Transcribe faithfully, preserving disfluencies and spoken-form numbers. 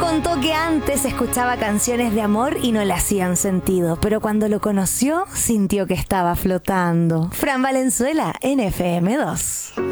Contó que antes escuchaba canciones de amor y no le hacían sentido, pero cuando lo conoció sintió que estaba flotando. Fran Valenzuela en F M dos.